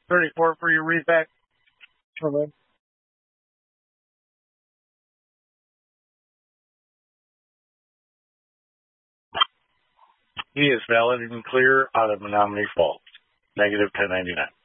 34 for your readback. He is valid and clear out of Menominee Falls. Negative 1099.